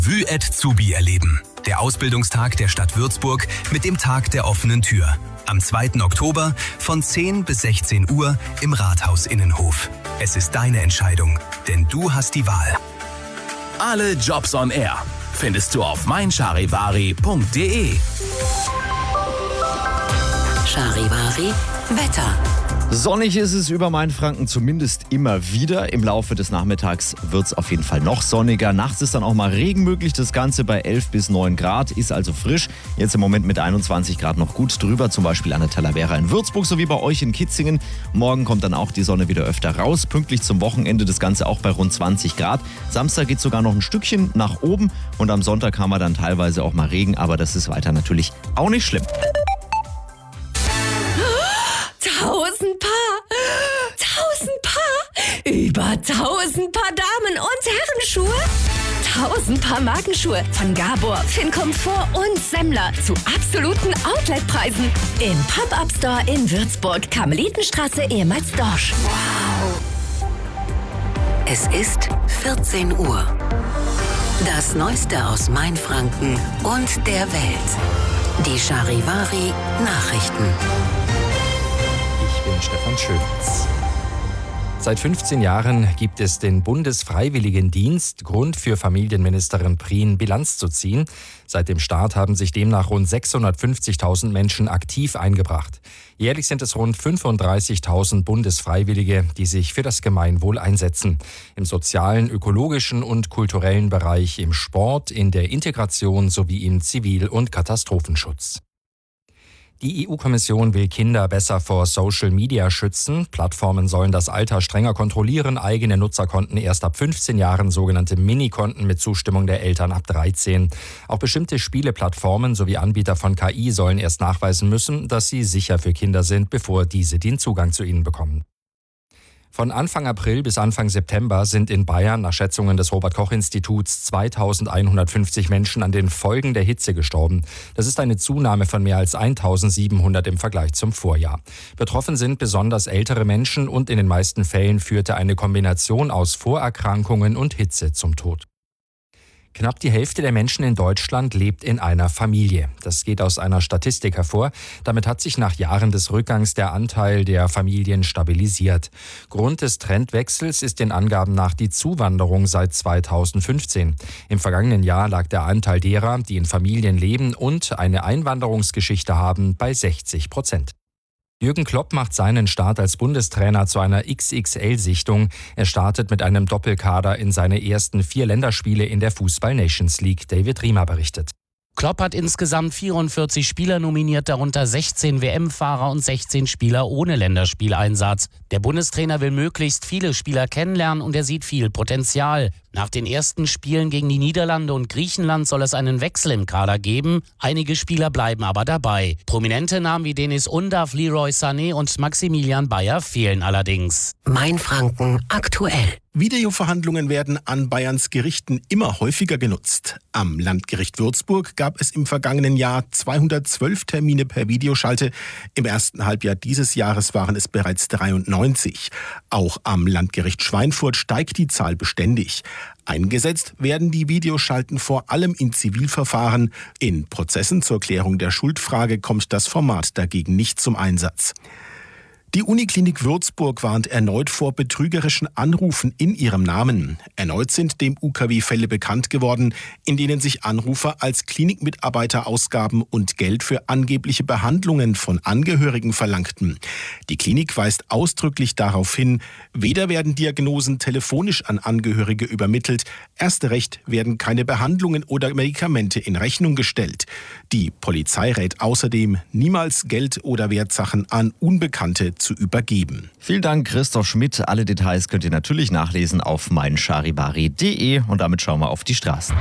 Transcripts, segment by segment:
Vue@Zubi erleben. Der Ausbildungstag der Stadt Würzburg mit dem Tag der offenen Tür. Am 2. Oktober von 10 bis 16 Uhr im Rathaus-Innenhof. Es ist deine Entscheidung, denn du hast die Wahl. Alle Jobs on Air findest du auf meincharivari.de. Charivari Wetter. Sonnig ist es über Mainfranken zumindest immer wieder. Im Laufe des Nachmittags wird es auf jeden Fall noch sonniger. Nachts ist dann auch mal Regen möglich. Das Ganze bei 11 bis 9 Grad, ist also frisch. Jetzt im Moment mit 21 Grad noch gut drüber, zum Beispiel an der Talavera in Würzburg sowie bei euch in Kitzingen. Morgen kommt dann auch die Sonne wieder öfter raus. Pünktlich zum Wochenende das Ganze auch bei rund 20 Grad. Samstag geht es sogar noch ein Stückchen nach oben und am Sonntag haben wir dann teilweise auch mal Regen, aber das ist weiter natürlich auch nicht schlimm. 1000 Paar, über 1000 Paar Damen- und Herrenschuhe, 1000 Paar Markenschuhe von Gabor, Fincomfort und Semmler zu absoluten Outletpreisen im Pop-Up-Store in Würzburg, Karmelitenstraße, ehemals Dorsch. Wow! Es ist 14 Uhr. Das Neueste aus Mainfranken und der Welt. Die Charivari Nachrichten. Ich bin Stefan Schönitz. Seit 15 Jahren gibt es den Bundesfreiwilligendienst, Grund für Familienministerin Prien, Bilanz zu ziehen. Seit dem Start haben sich demnach rund 650.000 Menschen aktiv eingebracht. Jährlich sind es rund 35.000 Bundesfreiwillige, die sich für das Gemeinwohl einsetzen. Im sozialen, ökologischen und kulturellen Bereich, im Sport, in der Integration sowie im Zivil- und Katastrophenschutz. Die EU-Kommission will Kinder besser vor Social Media schützen. Plattformen sollen das Alter strenger kontrollieren. Eigene Nutzerkonten erst ab 15 Jahren, sogenannte Minikonten mit Zustimmung der Eltern ab 13. Auch bestimmte Spieleplattformen sowie Anbieter von KI sollen erst nachweisen müssen, dass sie sicher für Kinder sind, bevor diese den Zugang zu ihnen bekommen. Von Anfang April bis Anfang September sind in Bayern nach Schätzungen des Robert-Koch-Instituts 2150 Menschen an den Folgen der Hitze gestorben. Das ist eine Zunahme von mehr als 1700 im Vergleich zum Vorjahr. Betroffen sind besonders ältere Menschen und in den meisten Fällen führte eine Kombination aus Vorerkrankungen und Hitze zum Tod. Knapp die Hälfte der Menschen in Deutschland lebt in einer Familie. Das geht aus einer Statistik hervor. Damit hat sich nach Jahren des Rückgangs der Anteil der Familien stabilisiert. Grund des Trendwechsels ist den Angaben nach die Zuwanderung seit 2015. Im vergangenen Jahr lag der Anteil derer, die in Familien leben und eine Einwanderungsgeschichte haben, bei 60%. Jürgen Klopp macht seinen Start als Bundestrainer zu einer XXL-Sichtung. Er startet mit einem Doppelkader in seine ersten 4 Länderspiele in der Fußball-Nations League. David Riemer berichtet. Klopp hat insgesamt 44 Spieler nominiert, darunter 16 WM-Fahrer und 16 Spieler ohne Länderspieleinsatz. Der Bundestrainer will möglichst viele Spieler kennenlernen und er sieht viel Potenzial. Nach den ersten Spielen gegen die Niederlande und Griechenland soll es einen Wechsel im Kader geben. Einige Spieler bleiben aber dabei. Prominente Namen wie Denis Undav, Leroy Sané und Maximilian Bayer fehlen allerdings. Mainfranken aktuell. Videoverhandlungen werden an Bayerns Gerichten immer häufiger genutzt. Am Landgericht Würzburg gab es im vergangenen Jahr 212 Termine per Videoschalte. Im ersten Halbjahr dieses Jahres waren es bereits 93. Auch am Landgericht Schweinfurt steigt die Zahl beständig. Eingesetzt werden die Videoschalten vor allem in Zivilverfahren. In Prozessen zur Klärung der Schuldfrage kommt das Format dagegen nicht zum Einsatz. Die Uniklinik Würzburg warnt erneut vor betrügerischen Anrufen in ihrem Namen. Erneut sind dem UKW Fälle bekannt geworden, in denen sich Anrufer als Klinikmitarbeiter ausgaben und Geld für angebliche Behandlungen von Angehörigen verlangten. Die Klinik weist ausdrücklich darauf hin, weder werden Diagnosen telefonisch an Angehörige übermittelt, erst recht werden keine Behandlungen oder Medikamente in Rechnung gestellt. Die Polizei rät außerdem, niemals Geld oder Wertsachen an Unbekannte zu übergeben. Vielen Dank, Christoph Schmidt. Alle Details könnt ihr natürlich nachlesen auf meincharivari.de und damit schauen wir auf die Straßen.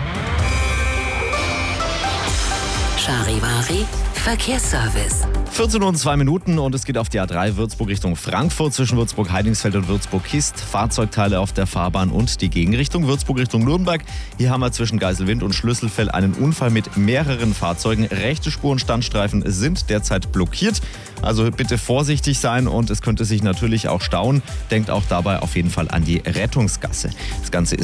Charivari Verkehrsservice. 14 Uhr und 2 Minuten und es geht auf die A3 Würzburg Richtung Frankfurt zwischen Würzburg-Heidingsfeld und Würzburg-Kist. Fahrzeugteile auf der Fahrbahn und die Gegenrichtung Würzburg Richtung Nürnberg. Hier haben wir zwischen Geiselwind und Schlüsselfeld einen Unfall mit mehreren Fahrzeugen. Rechte Spur- und Standstreifen sind derzeit blockiert. Also bitte vorsichtig sein und es könnte sich natürlich auch stauen. Denkt auch dabei auf jeden Fall an die Rettungsgasse. Das Ganze ist